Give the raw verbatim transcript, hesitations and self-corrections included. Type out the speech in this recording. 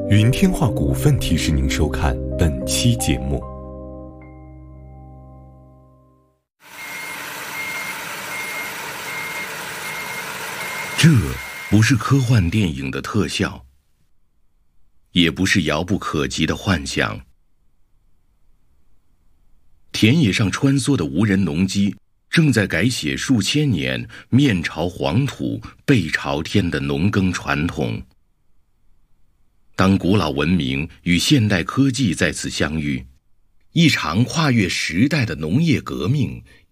云天化股份提示您收看本期节目。 这不是科幻电影的特效，也不是遥不可及的幻想。田野上穿梭的无人农机，正在改写数千年面朝黄土背朝天的农耕传统。当古老文明与现代科技再次相遇，一场跨越时代的农业革命